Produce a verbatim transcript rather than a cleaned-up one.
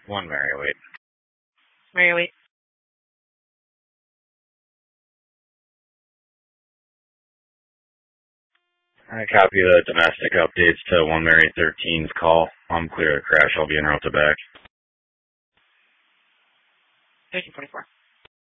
One Mary, wait. Mary, wait. I copy the domestic updates to one Mary thirteen's call. I'm clear to crash. I'll be en route to back. thirteen forty-four.